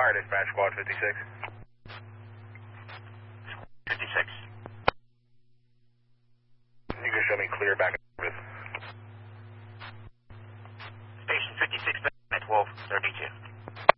Fire dispatch, squad 56. 56. You can show me clear back and forth. Station 56 at 1232.